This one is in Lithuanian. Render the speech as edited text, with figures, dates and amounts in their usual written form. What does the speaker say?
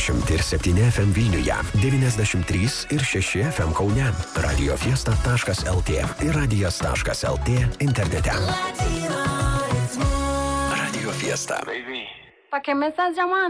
107 FM Vilniuje, 93 ir 6 FM Kaune, radiofiesta.lt ir radijas.lt internete. Radio Fiesta. Pa' que me estás llamando?